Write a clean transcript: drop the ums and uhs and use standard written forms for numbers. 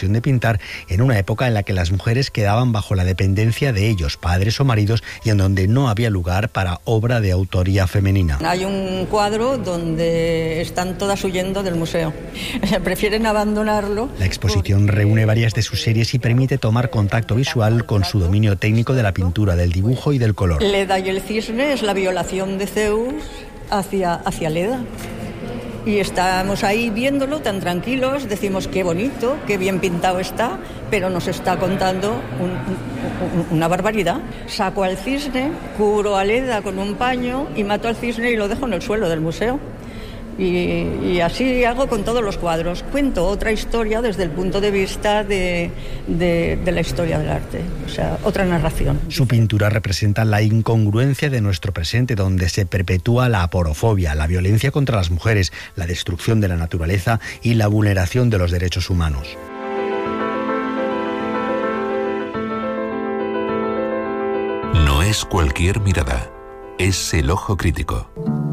ocasión de pintar en una época en la que las mujeres quedaban bajo la dependencia de ellos, padres o maridos, y en donde no había lugar para obra de autoría femenina. Hay un cuadro donde están todas huyendo del museo. Prefieren abandonarlo. La exposición reúne varias de sus series y permite tomar contacto visual con su dominio técnico de la pintura, del dibujo y del color. Leda y el cisne es la violación de Zeus hacia Leda. Y estamos ahí viéndolo tan tranquilos, decimos qué bonito, qué bien pintado está, pero nos está contando una barbaridad. Saco al cisne, cubro a Leda con un paño y mato al cisne y lo dejo en el suelo del museo. Y así hago con todos los cuadros. Cuento otra historia desde el punto de vista de la historia del arte, o sea, otra narración. Su pintura representa la incongruencia de nuestro presente, donde se perpetúa la aporofobia, la violencia contra las mujeres, la destrucción de la naturaleza y la vulneración de los derechos humanos. No es cualquier mirada, es el ojo crítico.